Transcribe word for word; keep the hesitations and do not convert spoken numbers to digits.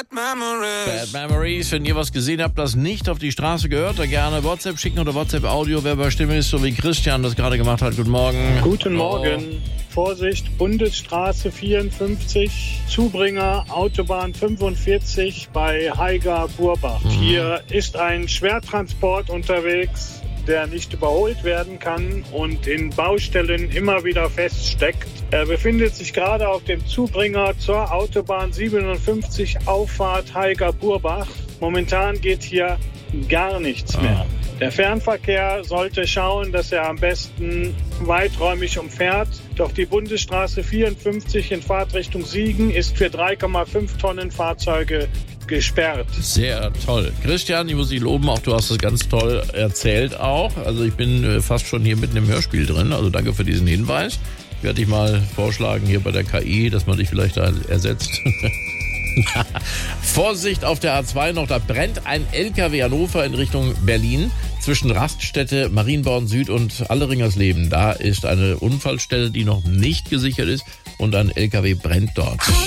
Bad Memories. Bad Memories. Wenn ihr was gesehen habt, das nicht auf die Straße gehört, dann gerne WhatsApp schicken oder WhatsApp-Audio, wer bei Stimme ist, so wie Christian das gerade gemacht hat. Guten Morgen. Guten Hallo. Morgen. Vorsicht, Bundesstraße vierundfünfzig, Zubringer, Autobahn fünfundvierzig bei Haiger-Burbach. Mhm. Hier ist ein Schwertransport unterwegs, der nicht überholt werden kann und in Baustellen immer wieder feststeckt. Er befindet sich gerade auf dem Zubringer zur Autobahn siebenundfünfzig, Auffahrt Haiger-Burbach. Momentan geht hier gar nichts mehr. Der Fernverkehr sollte schauen, dass er am besten weiträumig umfährt. Doch die Bundesstraße vierundfünfzig in Fahrtrichtung Siegen ist für drei Komma fünf Tonnen Fahrzeuge gesperrt. Sehr toll. Christian, ich muss dich loben, auch du hast es ganz toll erzählt auch. Also ich bin fast schon hier mitten im Hörspiel drin, also danke für diesen Hinweis. Ich werde dich mal vorschlagen hier bei der K I, dass man dich vielleicht da ersetzt. Vorsicht auf der A zwei noch, da brennt ein L K W Hannover in Richtung Berlin zwischen Raststätte, Marienborn Süd und Alleringersleben. Da ist eine Unfallstelle, die noch nicht gesichert ist und ein L K W brennt dort.